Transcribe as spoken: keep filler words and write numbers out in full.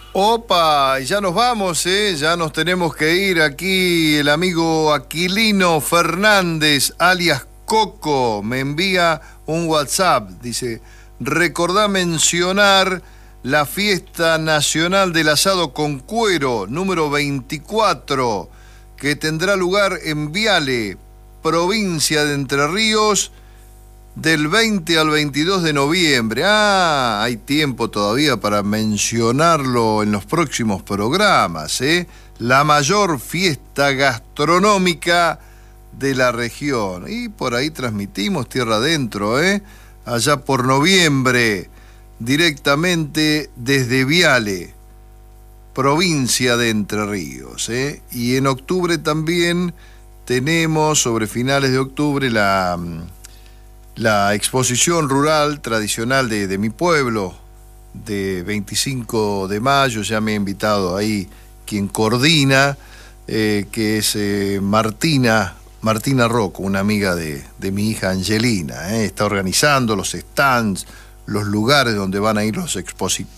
Opa, ya nos vamos, ¿eh? Ya nos tenemos que ir. Aquí el amigo Aquilino Fernández, alias Coco, me envía un WhatsApp. Dice, recordá mencionar la fiesta nacional del asado con cuero, número veinticuatro, que tendrá lugar en Viale, provincia de Entre Ríos, del veinte al veintidós de noviembre. Ah, hay tiempo todavía para mencionarlo en los próximos programas, ¿eh? La mayor fiesta gastronómica de la región. Y por ahí transmitimos Tierra Adentro, ¿eh? Allá por noviembre, directamente desde Viale, provincia de Entre Ríos, ¿eh? Y en octubre también tenemos, sobre finales de octubre, la... la exposición rural tradicional de, de mi pueblo, de veinticinco de mayo. Ya me ha invitado ahí quien coordina, eh, que es eh, Martina, Martina Rocco, una amiga de, de mi hija Angelina. Eh, está organizando los stands, los lugares donde van a ir los expositores.